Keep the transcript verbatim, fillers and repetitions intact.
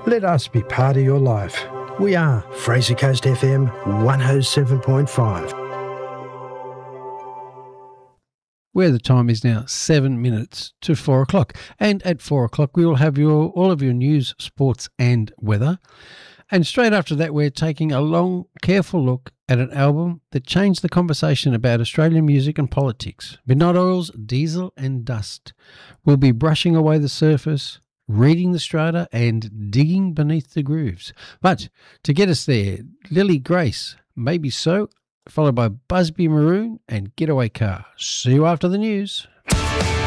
Let us be part of your life. We are Fraser Coast F M one oh seven point five. Where the time is now seven minutes to four o'clock. And at four o'clock, we will have your all of your news, sports and weather. And straight after that, we're taking a long, careful look at an album that changed the conversation about Australian music and politics. Midnight Oil's Diesel and Dust. We'll be brushing away the surface, reading the strata and digging beneath the grooves. But to get us there, Lily Grace, Maybe So, followed by Busby Maroon and Getaway Car. See you after the news.